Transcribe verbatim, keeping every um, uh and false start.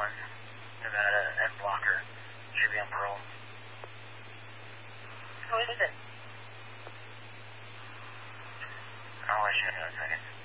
one, Nevada, and blocker. Should be on parole. Who is it? I'll let you know in a second.